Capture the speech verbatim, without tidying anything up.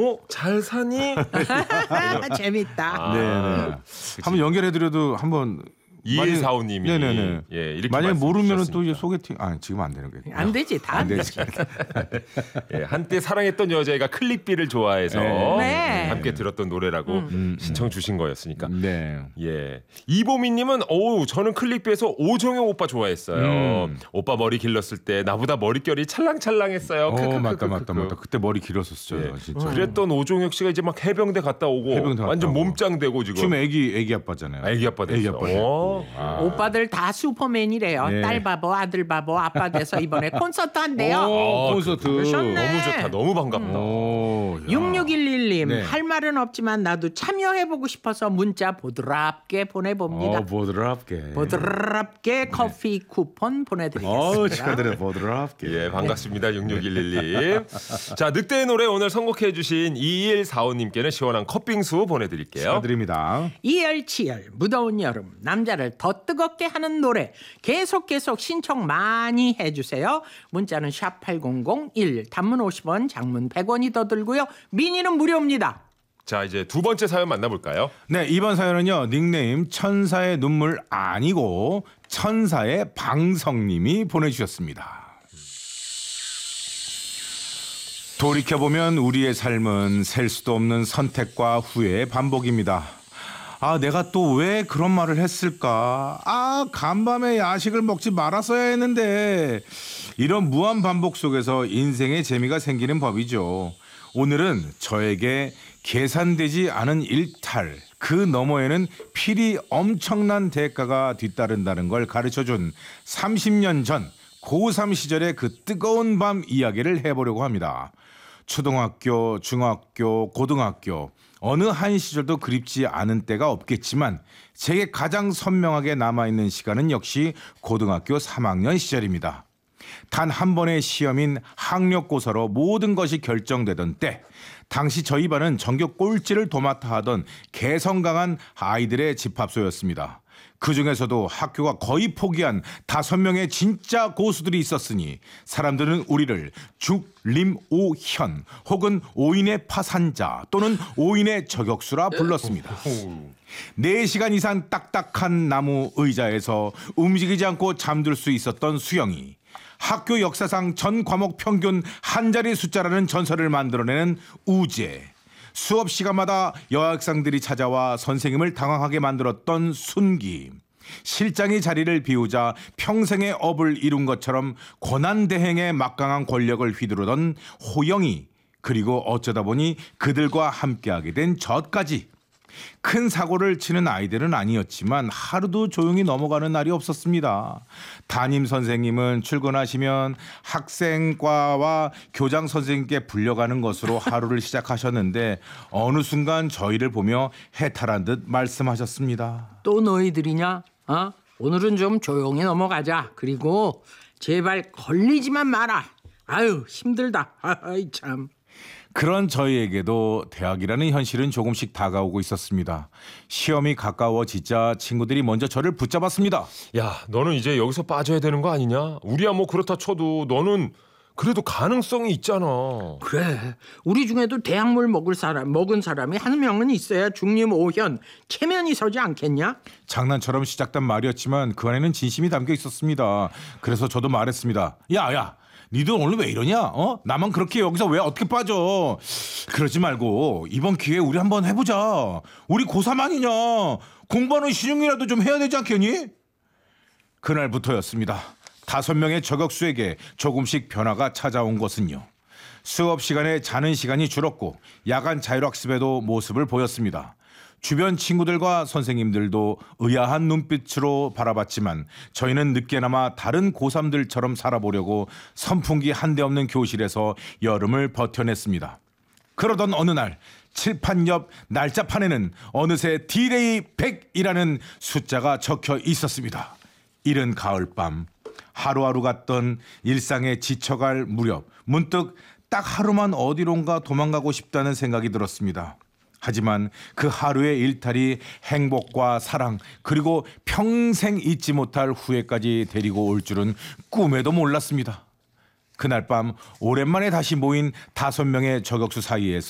어? 잘 사니? 재밌다. 아, 네네. 한번 연결해드려도 한번. 이일사오 님이 네네네. 예, 이렇게 만약에 모르면은 또 이제 주셨습니다. 소개팅 아 지금 안 되는 거예요. 안 되지, 다 안 되지. 예, 한때 사랑했던 여자애가 클릭비를 좋아해서 네. 함께 들었던 노래라고 음. 신청 주신 거였으니까. 네. 예. 이보미님은 오 저는 클릭비에서 오정영 오빠 좋아했어요. 음. 오빠 머리 길렀을 때 나보다 머릿결이 찰랑찰랑했어요. 어 크크크크크크. 맞다 맞다 맞다. 그때 머리 길었었어요. 예. 진짜. 그랬던 오종혁 씨가 이제 막 해병대 갔다 오고 해병대 갔다 완전 오고. 몸짱 되고 지금. 지금 애기 애기 아빠잖아요. 애기 아빠 됐어. 애기 아빠 됐고. 오. 아. 오빠들 다 슈퍼맨이래요. 네. 딸 바보, 아들 바보, 아빠 돼서 이번에 콘서트 한대요. 오, 콘서트. 그러셨네. 너무 좋다. 너무 반갑다. 오, 야. 육육일일 님 네. 할 말은 없지만 나도 참여해보고 싶어서 문자 보드랍게 보내봅니다. 어, 보드랍게. 보드랍게 커피 쿠폰 보내드리겠습니다. 어, 축하드려요. 보드랍게. 예, 반갑습니다. 육육일일 님. 자, 늑대의 노래 오늘 선곡해 주신 이일사오 님께는 시원한 컵빙수 보내드릴게요. 축하드립니다. 이열치열 무더운 여름 남자를 더 뜨겁게 하는 노래 계속 계속 신청 많이 해주세요. 문자는 샵 팔공공일 단문 오십 원 장문 백 원이 더 들고요. 미니는 무료입니다. 자, 이제 두 번째 사연 만나볼까요? 네, 이번 사연은요. 닉네임 천사의 눈물 아니고 천사의 방성님이 보내주셨습니다. 돌이켜보면 우리의 삶은 셀 수도 없는 선택과 후회의 반복입니다. 아, 내가 또 왜 그런 말을 했을까? 아, 간밤에 야식을 먹지 말았어야 했는데. 이런 무한 반복 속에서 인생의 재미가 생기는 법이죠. 오늘은 저에게 계산되지 않은 일탈, 그 너머에는 필히 엄청난 대가가 뒤따른다는 걸 가르쳐준 삼십 년 전 고삼 시절의 그 뜨거운 밤 이야기를 해보려고 합니다. 초등학교, 중학교, 고등학교 어느 한 시절도 그립지 않은 때가 없겠지만 제게 가장 선명하게 남아있는 시간은 역시 고등학교 삼 학년 시절입니다. 단 한 번의 시험인 학력고사로 모든 것이 결정되던 때 당시 저희 반은 전교 꼴찌를 도맡아 하던 개성 강한 아이들의 집합소였습니다. 그중에서도 학교가 거의 포기한 다섯 명의 진짜 고수들이 있었으니 사람들은 우리를 죽림오현 혹은 오인의 파산자 또는 오인의 저격수라 불렀습니다. 네 시간 이상 딱딱한 나무 의자에서 움직이지 않고 잠들 수 있었던 수영이 학교 역사상 전 과목 평균 한 자리 숫자라는 전설을 만들어내는 우재, 수업 시간마다 여학생들이 찾아와 선생님을 당황하게 만들었던 순기, 실장이 자리를 비우자 평생의 업을 이룬 것처럼 권한대행의 막강한 권력을 휘두르던 호영이, 그리고 어쩌다 보니 그들과 함께하게 된 저까지. 큰 사고를 치는 아이들은 아니었지만 하루도 조용히 넘어가는 날이 없었습니다. 담임 선생님은 출근하시면 학생과와 교장 선생님께 불려가는 것으로 하루를 시작하셨는데 어느 순간 저희를 보며 해탈한 듯 말씀하셨습니다. 또 너희들이냐? 어? 오늘은 좀 조용히 넘어가자. 그리고 제발 걸리지만 마라. 아유 힘들다. 아이 참. 그런 저희에게도 대학이라는 현실은 조금씩 다가오고 있었습니다. 시험이 가까워지자 친구들이 먼저 저를 붙잡았습니다. 야, 너는 이제 여기서 빠져야 되는 거 아니냐? 우리야 뭐 그렇다 쳐도 너는 그래도 가능성이 있잖아. 그래. 우리 중에도 대학물 먹을 사람, 먹은 사람이 한 명은 있어야 중림오현 체면이 서지 않겠냐? 장난처럼 시작된 말이었지만 그 안에는 진심이 담겨 있었습니다. 그래서 저도 말했습니다. 야야. 니들 오늘 왜 이러냐? 어? 나만 그렇게 여기서 왜 어떻게 빠져? 그러지 말고 이번 기회에 우리 한번 해보자. 우리 고삼 아니냐? 공부하는 시중이라도 좀 해야 되지 않겠니? 그날부터였습니다. 다섯 명의 저격수에게 조금씩 변화가 찾아온 것은요. 수업 시간에 자는 시간이 줄었고 야간 자율학습에도 모습을 보였습니다. 주변 친구들과 선생님들도 의아한 눈빛으로 바라봤지만 저희는 늦게나마 다른 고삼들처럼 살아보려고 선풍기 한 대 없는 교실에서 여름을 버텨냈습니다. 그러던 어느 날 칠판 옆 날짜판에는 어느새 디데이 백이라는 숫자가 적혀 있었습니다. 이른 가을밤 하루하루 갔던 일상에 지쳐갈 무렵 문득 딱 하루만 어디론가 도망가고 싶다는 생각이 들었습니다. 하지만 그 하루의 일탈이 행복과 사랑 그리고 평생 잊지 못할 후회까지 데리고 올 줄은 꿈에도 몰랐습니다. 그날 밤 오랜만에 다시 모인 다섯 명의 저격수 사이에서